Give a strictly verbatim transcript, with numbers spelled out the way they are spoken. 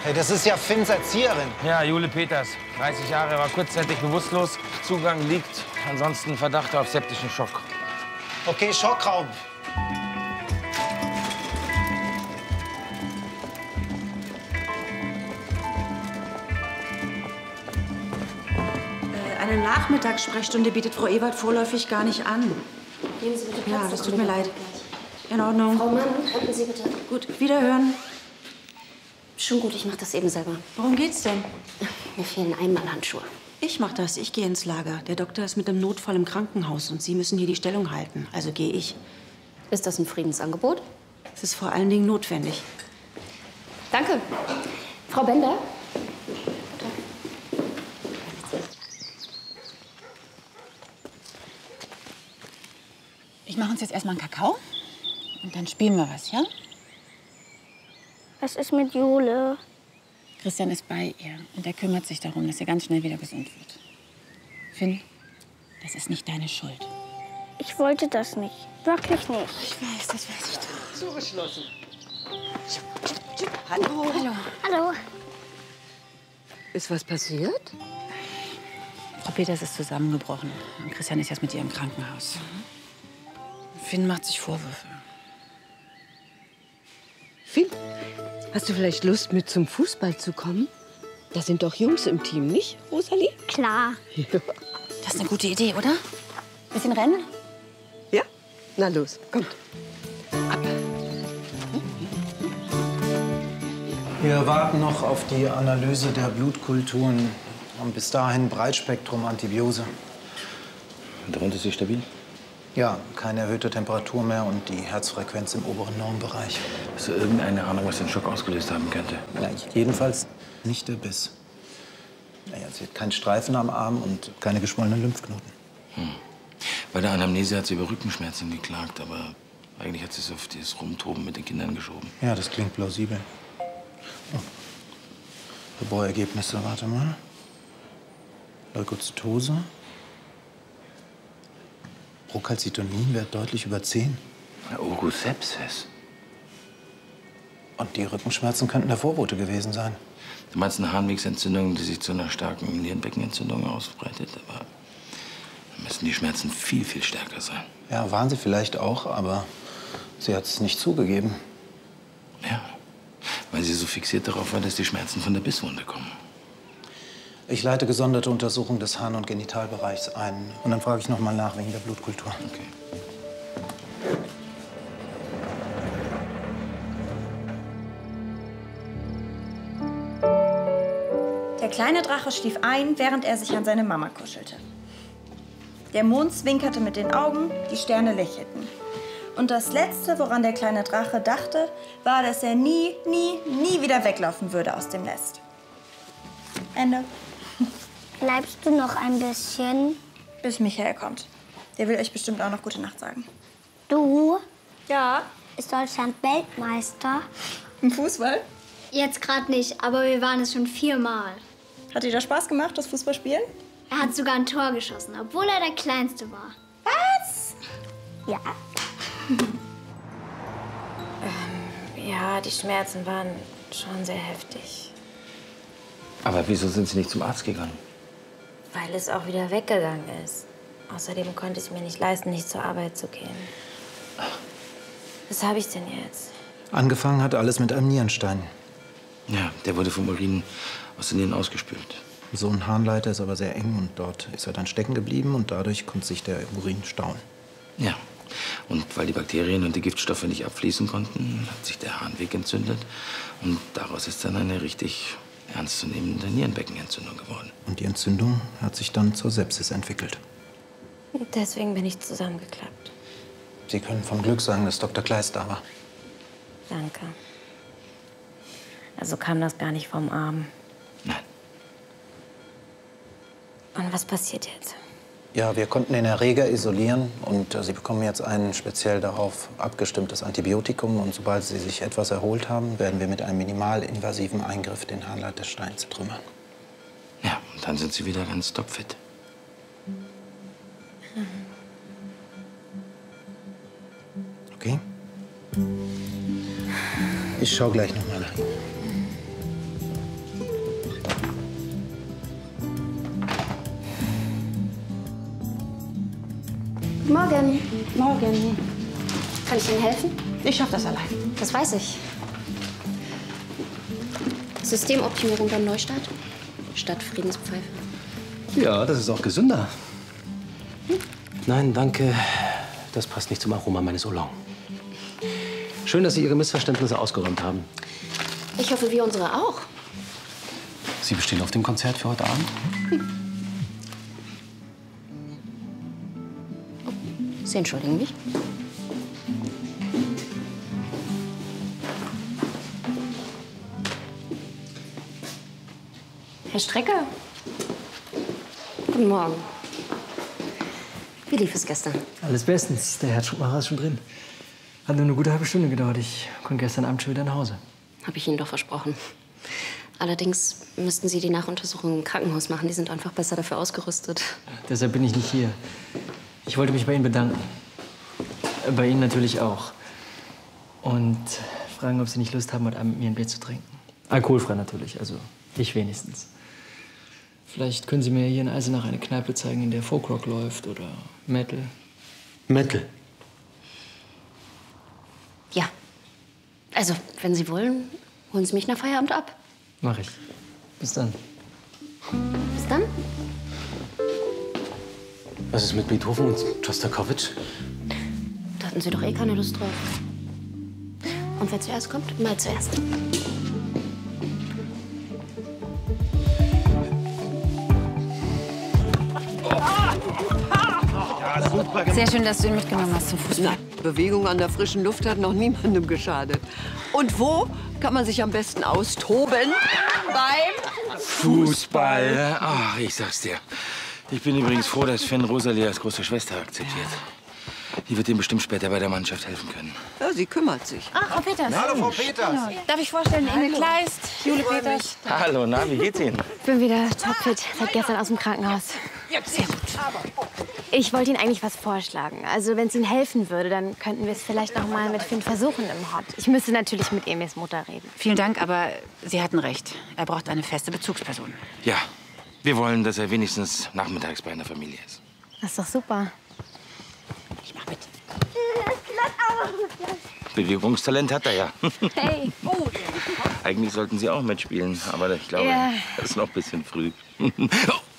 Hey, das ist ja Finns Erzieherin. Ja, Jule Peters. dreißig Jahre, war kurzzeitig bewusstlos. Zugang liegt. Ansonsten Verdacht auf septischen Schock. Okay, Schockraum. Äh, eine Nachmittagssprechstunde bietet Frau Ewald vorläufig gar nicht an. Nehmen Sie bitte Platz. Ja, das tut mir leid. In Ordnung. Frau Mann, könnten Sie bitte... Gut, wiederhören. Schon gut, ich mache das eben selber. Worum geht's denn? Mir fehlen Einmalhandschuhe. Ich mach das. Ich gehe ins Lager. Der Doktor ist mit einem Notfall im Krankenhaus und Sie müssen hier die Stellung halten. Also gehe ich. Ist das ein Friedensangebot? Es ist vor allen Dingen notwendig. Danke. Frau Bender? Ich mache uns jetzt erstmal einen Kakao und dann spielen wir was, ja? Was ist mit Jule? Christian ist bei ihr und er kümmert sich darum, dass sie ganz schnell wieder gesund wird. Finn, das ist nicht deine Schuld. Ich wollte das nicht. Wirklich nicht. Ich weiß, das weiß ich doch. Zugeschlossen. Hallo. Hallo. Hallo. Ist was passiert? Frau Peters ist zusammengebrochen und Christian ist jetzt mit ihr im Krankenhaus. Mhm. Finn macht sich Vorwürfe. Finn, hast du vielleicht Lust, mit zum Fußball zu kommen? Da sind doch Jungs im Team, nicht, Rosalie? Klar. Ja. Das ist eine gute Idee, oder? Bisschen rennen? Ja? Na los, kommt. Ab. Wir warten noch auf die Analyse der Blutkulturen und bis dahin Breitspektrum-Antibiose. Der Hund ist sie stabil? Ja, keine erhöhte Temperatur mehr und die Herzfrequenz im oberen Normbereich. Hast du irgendeine Ahnung, was den Schock ausgelöst haben könnte? Ja, jedenfalls nicht der Biss. Naja, sie hat keinen Streifen am Arm und keine geschwollenen Lymphknoten. Hm. Bei der Anamnese hat sie über Rückenschmerzen geklagt, aber eigentlich hat sie es auf das Rumtoben mit den Kindern geschoben. Ja, das klingt plausibel. Oh. Laborergebnisse, warte mal. Leukozytose. Procalcitonin-Wert deutlich über zehn. Urosepsis. Und die Rückenschmerzen könnten der Vorbote gewesen sein. Du meinst eine Harnwegsentzündung, die sich zu einer starken Nierenbeckenentzündung ausbreitet? Aber dann müssen die Schmerzen viel, viel stärker sein. Ja, waren sie vielleicht auch, aber sie hat es nicht zugegeben. Ja, weil sie so fixiert darauf war, dass die Schmerzen von der Bisswunde kommen. Ich leite gesonderte Untersuchung des Harn- und Genitalbereichs ein. Und dann frage ich noch mal nach wegen der Blutkultur. Okay. Der kleine Drache schlief ein, während er sich an seine Mama kuschelte. Der Mond zwinkerte mit den Augen, die Sterne lächelten. Und das Letzte, woran der kleine Drache dachte, war, dass er nie, nie, nie wieder weglaufen würde aus dem Nest. Ende. Bleibst du noch ein bisschen? Bis Michael kommt. Der will euch bestimmt auch noch gute Nacht sagen. Du? Ja? Ist Deutschland Weltmeister? Im Fußball? Jetzt gerade nicht, aber wir waren es schon viermal. Hat dir das Spaß gemacht, das Fußballspielen? Er hat sogar ein Tor geschossen, obwohl er der Kleinste war. Was? Ja. ähm, ja, die Schmerzen waren schon sehr heftig. Aber wieso sind Sie nicht zum Arzt gegangen? Weil es auch wieder weggegangen ist. Außerdem konnte ich mir nicht leisten, nicht zur Arbeit zu gehen. Was habe ich denn jetzt? Angefangen hat alles mit einem Nierenstein. Ja, der wurde vom Urin aus den Nieren ausgespült. So ein Harnleiter ist aber sehr eng und dort ist er dann stecken geblieben und dadurch konnte sich der Urin stauen. Ja, und weil die Bakterien und die Giftstoffe nicht abfließen konnten, hat sich der Harnweg entzündet und daraus ist dann eine richtig ernstzunehmende Nierenbeckenentzündung geworden. Und die Entzündung hat sich dann zur Sepsis entwickelt. Deswegen bin ich zusammengeklappt. Sie können vom Glück sagen, dass Doktor Kleist da war. Danke. Also kam das gar nicht vom Arm. Nein. Und was passiert jetzt? Ja, wir konnten den Erreger isolieren und äh, Sie bekommen jetzt ein speziell darauf abgestimmtes Antibiotikum. Und sobald Sie sich etwas erholt haben, werden wir mit einem minimalinvasiven Eingriff den Harnleiterstein zertrümmern. Ja, und dann sind Sie wieder ganz topfit. Okay? Ich schau gleich noch mal nach Ihnen. Morgen. Morgen. Kann ich Ihnen helfen? Ich schaff das allein. Das weiß ich. Systemoptimierung beim Neustart statt Friedenspfeife. Ja, das ist auch gesünder. Hm? Nein, danke. Das passt nicht zum Aroma meines Oolong. Schön, dass Sie Ihre Missverständnisse ausgeräumt haben. Ich hoffe, wir unsere auch. Sie bestehen auf dem Konzert für heute Abend? Hm. Oh, Sie entschuldigen mich? Herr Strecker. Guten Morgen. Wie lief es gestern? Alles bestens. Der Herr Schumacher ist schon drin. Hat nur eine gute halbe Stunde gedauert. Ich konnte gestern Abend schon wieder nach Hause. Habe ich Ihnen doch versprochen. Allerdings müssten Sie die Nachuntersuchungen im Krankenhaus machen. Die sind einfach besser dafür ausgerüstet. Deshalb bin ich nicht hier. Ich wollte mich bei Ihnen bedanken. Bei Ihnen natürlich auch. Und fragen, ob Sie nicht Lust haben, heute Abend mit mir ein Bier zu trinken. Alkoholfrei natürlich, also ich wenigstens. Vielleicht können Sie mir hier in Eisenach eine Kneipe zeigen, in der Folkrock läuft oder Metal. Metal? Ja. Also, wenn Sie wollen, holen Sie mich nach Feierabend ab. Mach ich. Bis dann. Bis dann. Was ist mit Beethoven und Schostakowitsch? Da hatten Sie doch eh keine Lust drauf. Und wer zuerst kommt, mal zuerst. Sehr schön, dass du ihn mitgenommen hast zum Fußball. Na, Bewegung an der frischen Luft hat noch niemandem geschadet. Und wo kann man sich am besten austoben? Beim Fußball. Ach, ich sag's dir. Ich bin übrigens froh, dass Finn Rosalie als große Schwester akzeptiert. Die wird ihm bestimmt später bei der Mannschaft helfen können. Ja, sie kümmert sich. Ach, Frau Peters. Hallo, Frau Peters. Hallo. Darf ich vorstellen, Inge Kleist, Jule Peters. Hallo, na, wie geht's Ihnen? Ich bin wieder topfit, seit gestern aus dem Krankenhaus. Sehr gut. Ich wollte Ihnen eigentlich was vorschlagen. Also, wenn es Ihnen helfen würde, dann könnten wir es vielleicht noch mal mit Finn versuchen im Hot. Ich müsste natürlich mit Emils Mutter reden. Vielen Dank, aber Sie hatten recht. Er braucht eine feste Bezugsperson. Ja, wir wollen, dass er wenigstens nachmittags bei einer Familie ist. Das ist doch super. Ich mach mit. Bewegungstalent hat er ja. Hey. Oh. Eigentlich sollten Sie auch mitspielen, aber ich glaube, Ja. das ist noch ein bisschen früh.